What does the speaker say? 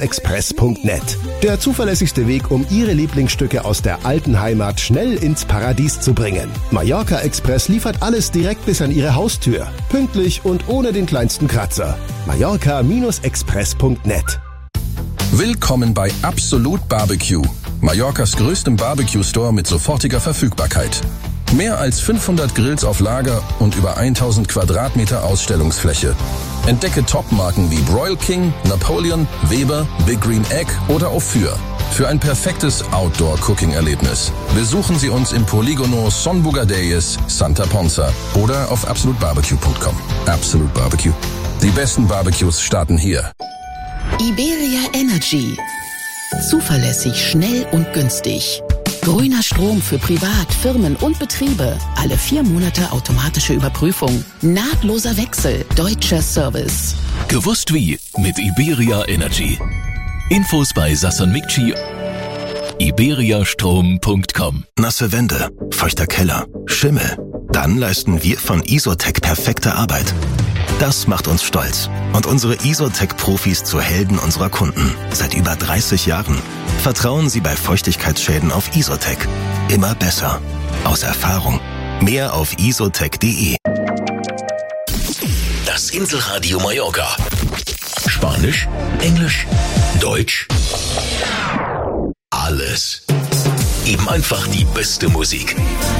mios-express.net. Der zuverlässigste Weg, um Ihre Lieblingsstücke aus der alten Heimat schnell ins Paradies zu bringen. Mallorca Express liefert alles direkt bis an Ihre Haustür. Pünktlich und ohne den kleinsten Kratzer. Mallorca-express.net. Willkommen bei Absolut Barbecue, Mallorcas größtem Barbecue-Store mit sofortiger Verfügbarkeit. Mehr als 500 Grills auf Lager und über 1000 Quadratmeter Ausstellungsfläche. Entdecke Top-Marken wie Broil King, Napoleon, Weber, Big Green Egg oder Ophir. Für ein perfektes Outdoor-Cooking-Erlebnis besuchen Sie uns im Poligono Son Bugadeyes, Santa Ponsa oder auf absolutbarbecue.com. Absolut Barbecue. Die besten Barbecues starten hier. Iberia Energy. Zuverlässig, schnell und günstig. Grüner Strom für Privat-, Firmen und Betriebe. Alle 4 Monate automatische Überprüfung. Nahtloser Wechsel. Deutscher Service. Gewusst wie mit Iberia Energy. Infos bei Sasson Mikci. iberiastrom.com. Nasse Wände, feuchter Keller, Schimmel. Dann leisten wir von Isotec perfekte Arbeit. Das macht uns stolz und unsere Isotec-Profis zu Helden unserer Kunden. Seit über 30 Jahren. Vertrauen Sie bei Feuchtigkeitsschäden auf Isotec. Immer besser. Aus Erfahrung. Mehr auf isotec.de. Das Inselradio Mallorca. Spanisch, Englisch, Deutsch. Alles. Eben einfach die beste Musik.